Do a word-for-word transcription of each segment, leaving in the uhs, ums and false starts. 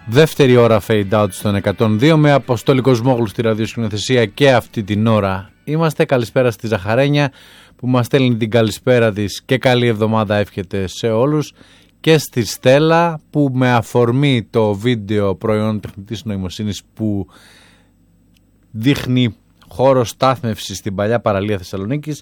Δεύτερη ώρα fade out στον εκατόν δύο με Αποστόλη Κοσμόγλου στη ραδιοσκηνοθεσία και αυτή την ώρα είμαστε. Καλησπέρα στη Ζαχαρένια που μας στέλνει την καλησπέρα της και καλή εβδομάδα εύχεται σε όλους, και στη Στέλλα που με αφορμή το βίντεο προϊόν τεχνητής νοημοσύνης που δείχνει χώρο στάθμευσης στην παλιά παραλία Θεσσαλονίκης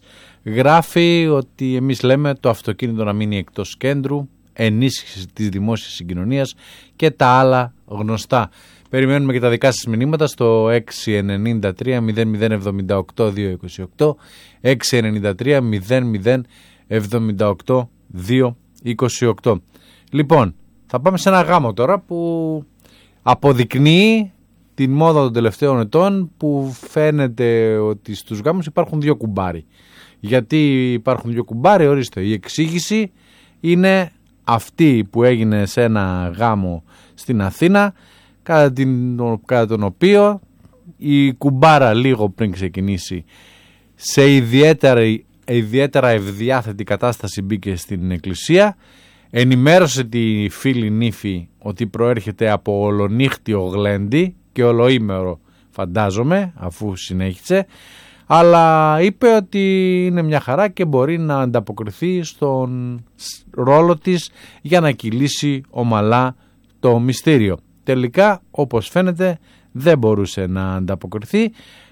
γράφει ότι εμείς λέμε το αυτοκίνητο να μείνει εκτός κέντρου, ενίσχυση της δημόσιας συγκοινωνίας και τα άλλα γνωστά. Περιμένουμε και τα δικά σας μηνύματα στο έξι εννιά τρία μηδέν μηδέν εβδομήντα οκτώ διακόσια είκοσι οκτώ, έξι εννιά τρία μηδέν μηδέν εβδομήντα οκτώ διακόσια είκοσι οκτώ. Λοιπόν, θα πάμε σε ένα γάμο τώρα που αποδεικνύει την μόδα των τελευταίων ετών, που φαίνεται ότι στους γάμους υπάρχουν δύο κουμπάροι. Γιατί υπάρχουν δύο κουμπάροι, ορίστε, η εξήγηση είναι αυτή που έγινε σε ένα γάμο στην Αθήνα, κατά, την, κατά τον οποίο η κουμπάρα λίγο πριν ξεκινήσει σε ιδιαίτερα, ιδιαίτερα ευδιάθετη κατάσταση μπήκε στην εκκλησία, ενημέρωσε τη φίλη νύφη ότι προέρχεται από ολονύχτιο γλέντι και ολοήμερο φαντάζομαι, αφού συνέχισε, αλλά είπε ότι είναι μια χαρά και μπορεί να ανταποκριθεί στον ρόλο της για να κυλήσει ομαλά το μυστήριο. Τελικά, όπως φαίνεται, δεν μπορούσε να ανταποκριθεί,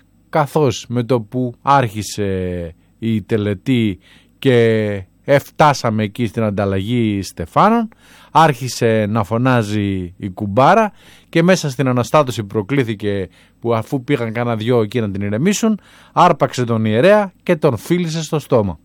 καθώς με το που άρχισε η τελετή και φτάσαμε εκεί στην ανταλλαγή στεφάνων, άρχισε να φωνάζει η κουμπάρα και μέσα στην αναστάτωση που προκλήθηκε, που αφού πήγαν κάνα δυο εκεί να την ηρεμήσουν, άρπαξε τον ιερέα και τον φίλησε στο στόμα.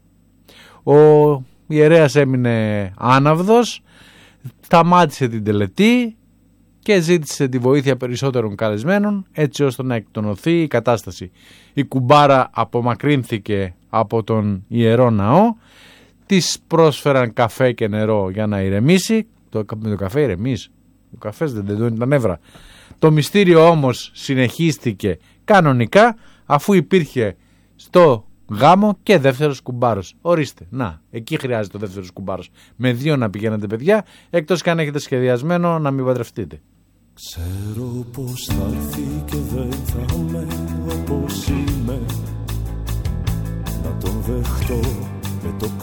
Ο ιερέας έμεινε άναυδος, σταμάτησε την τελετή και ζήτησε τη βοήθεια περισσότερων καλεσμένων έτσι ώστε να εκτονωθεί η κατάσταση. Η κουμπάρα απομακρύνθηκε από τον ιερό ναό, της πρόσφεραν καφέ και νερό για να ηρεμήσει. Το, με το καφέ ηρεμείς, ο καφές δεν τεντώνει τα νεύρα. Το μυστήριο όμως συνεχίστηκε κανονικά, αφού υπήρχε στο γάμο και δεύτερος κουμπάρος. Ορίστε, να, εκεί χρειάζεται ο δεύτερος κουμπάρος. Με δύο να πηγαίνετε παιδιά, εκτός και αν έχετε σχεδιασμένο να μην παντρευτείτε. Ξέρω πως θα έρθει και δεν θα με όπως είμαι, να τον δεχτώ με το